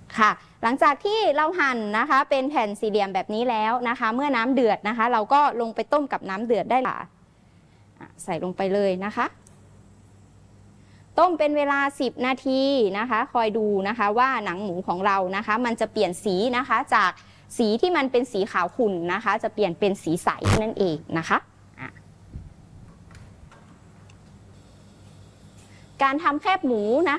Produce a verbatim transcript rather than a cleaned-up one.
ค่ะหลังจากที่เราหั่นนะคะเป็นแผ่นสี่เหลี่ยมแบบนี้แล้วนะคะเมื่อน้ำเดือดนะคะเราก็ลงไปต้มกับน้ำเดือดได้ค่ะใส่ลงไปเลยนะคะต้มเป็นเวลาสิบนาทีนะคะคอยดูนะคะว่าหนังหมูของเรานะคะมันจะเปลี่ยนสีนะคะจากสีที่มันเป็นสีขาวขุ่นนะคะจะเปลี่ยนเป็นสีใสนั่นเองนะคะการทำแคบหมูนะคะ